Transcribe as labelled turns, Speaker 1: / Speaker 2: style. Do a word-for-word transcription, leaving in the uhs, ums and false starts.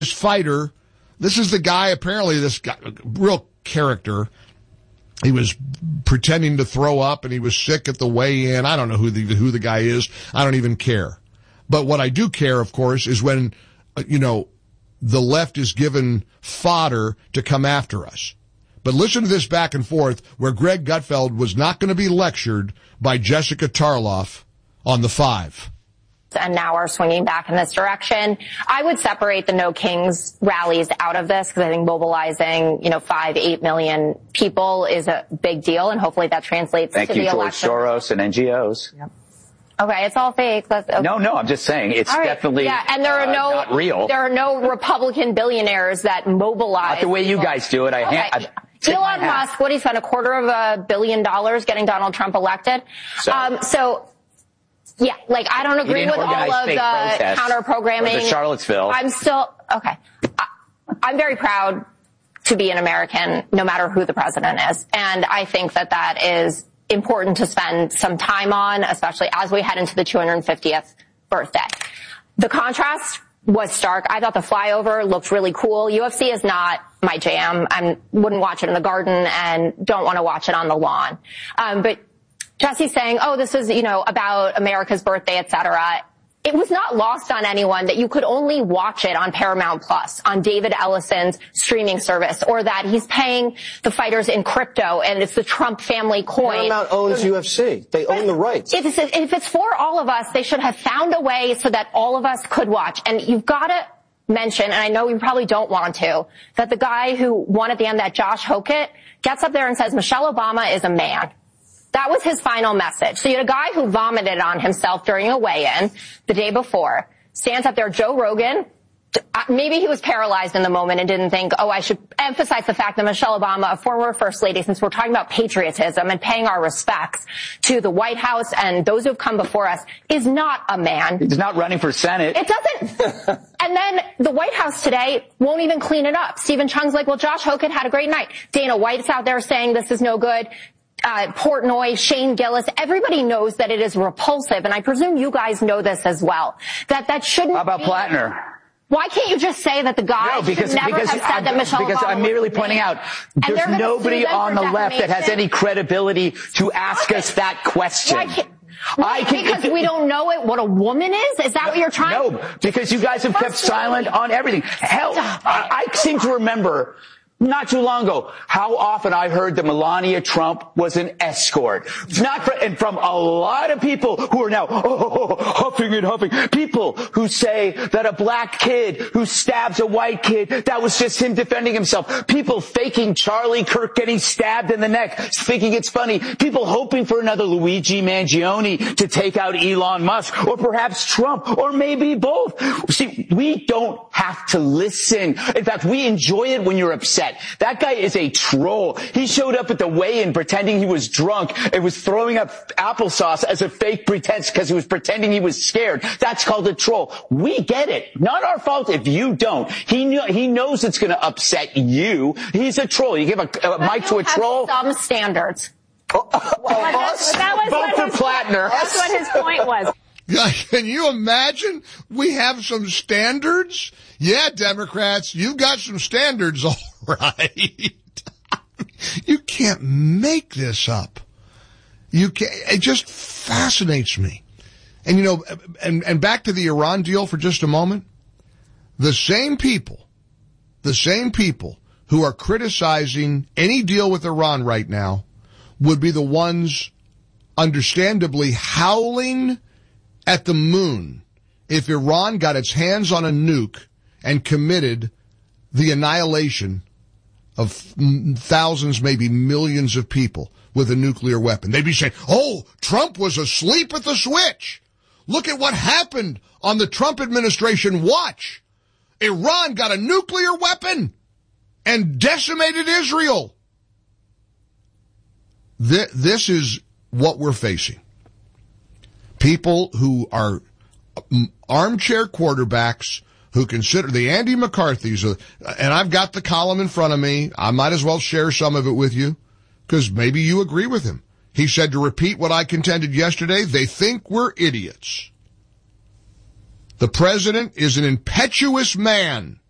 Speaker 1: this fighter, this is the guy, apparently this guy, real character. He was pretending to throw up and he was sick at the weigh-in. I don't know who the, who the guy is. I don't even care. But what I do care, of course, is when, you know, the left is given fodder to come after us. But listen to this back and forth where Greg Gutfeld was not going to be lectured by Jessica Tarloff on the Five.
Speaker 2: And now are swinging back in this direction. I would separate the No Kings rallies out of this because I think mobilizing, you know, five, eight million people is a big deal, and hopefully that translates
Speaker 3: Thank
Speaker 2: to
Speaker 3: you,
Speaker 2: the
Speaker 3: George
Speaker 2: election.
Speaker 3: Soros and N G Os.
Speaker 2: Yep. Okay, it's all fake. That's, okay.
Speaker 3: No, no, I'm just saying it's
Speaker 2: right.
Speaker 3: definitely
Speaker 2: yeah, and there are
Speaker 3: uh,
Speaker 2: no
Speaker 3: not real.
Speaker 2: There are no Republican billionaires that mobilize.
Speaker 3: Not the way
Speaker 2: people.
Speaker 3: you guys do it. I,
Speaker 2: okay.
Speaker 3: ha- I
Speaker 2: Elon Musk, what he spent a quarter of a billion dollars getting Donald Trump elected.
Speaker 3: So,
Speaker 2: um, so yeah, like I don't agree with all of the counter programming.
Speaker 3: The Charlottesville.
Speaker 2: I'm still okay. I, I'm very proud to be an American, no matter who the president is, and I think that that is important to spend some time on, especially as we head into the two hundred fiftieth birthday. The contrast was stark. I thought the flyover looked really cool. U F C is not my jam. I wouldn't watch it in the garden and don't want to watch it on the lawn. Um, but Jesse's saying, oh, this is, you know, about America's birthday, et cetera. It was not lost on anyone that you could only watch it on Paramount Plus, on David Ellison's streaming service, or that he's paying the fighters in crypto and it's the Trump family coin.
Speaker 4: Paramount owns U F C. They own the rights.
Speaker 2: If it's, if it's for all of us, they should have found a way so that all of us could watch. And you've got to mention, and I know you probably don't want to, that the guy who won at the end, that Josh Hokett, gets up there and says Michelle Obama is a man. That was his final message. So you had a guy who vomited on himself during a weigh-in the day before, stands up there, Joe Rogan. Maybe he was paralyzed in the moment and didn't think, oh, I should emphasize the fact that Michelle Obama, a former first lady, since we're talking about patriotism and paying our respects to the White House and those who have come before us, is not a man.
Speaker 3: He's not running for Senate.
Speaker 2: It doesn't. And then the White House today won't even clean it up. Stephen Chung's like, well, Josh Hokett had a great night. Dana White's out there saying this is no good. Uh, Portnoy, Shane Gillis, everybody knows that it is repulsive, and I presume you guys know this as well, that that shouldn't
Speaker 3: How about
Speaker 2: be.
Speaker 3: Plattner?
Speaker 2: Why can't you just say that the guy
Speaker 3: no, because,
Speaker 2: should never
Speaker 3: because
Speaker 2: have said
Speaker 3: I'm,
Speaker 2: that Michelle
Speaker 3: Because
Speaker 2: Obama
Speaker 3: I'm merely
Speaker 2: was
Speaker 3: pointing out, there's nobody on the left that has any credibility to ask okay. us that question.
Speaker 2: Why can't, I can, because it, we don't know it, what a woman is? Is that what you're trying?
Speaker 3: No, because you guys have kept silent on everything. Hell, I, I seem to remember not too long ago how often I heard that Melania Trump was an escort. Not for, and from a lot of people who are now oh, huffing and huffing. People who say that a black kid who stabs a white kid, that was just him defending himself. People faking Charlie Kirk getting stabbed in the neck, thinking it's funny. People hoping for another Luigi Mangione to take out Elon Musk, or perhaps Trump, or maybe both. See, we don't have to listen. In fact, we enjoy it when you're upset. That guy is a troll. He showed up at the weigh-in pretending he was drunk and was throwing up applesauce as a fake pretense because he was pretending he was scared. That's called a troll. We get it. Not our fault if you don't. He knew, he knows it's going to upset you. He's a troll. You give a, a mic to a troll.
Speaker 2: Some standards.
Speaker 3: Oh, oh,
Speaker 5: well, that, that was
Speaker 3: Vote for
Speaker 5: his,
Speaker 3: Plattner.
Speaker 5: That's what his point was.
Speaker 1: Can you imagine? We have some standards? Yeah, Democrats, you've got some standards, all right. You can't make this up. You can't, it just fascinates me. And, you know, and, and back to the Iran deal for just a moment. The same people, the same people who are criticizing any deal with Iran right now would be the ones understandably howling at the moon if Iran got its hands on a nuke and committed the annihilation of thousands, maybe millions of people with a nuclear weapon. They'd be saying, oh, Trump was asleep at the switch. Look at what happened on the Trump administration watch. Iran got a nuclear weapon and decimated Israel. This is what we're facing. People who are armchair quarterbacks who consider the Andy McCarthy's, and I've got the column in front of me. I might as well share some of it with you because maybe you agree with him. He said, to repeat what I contended yesterday, they think we're idiots. The president is an impetuous man